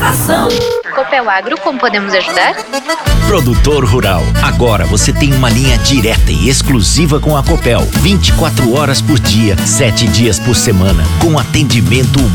satisfação. Copel Agro, como podemos ajudar? Produtor rural, agora você tem uma linha direta e exclusiva com a Copel. 24 horas por dia, 7 dias por semana, com atendimento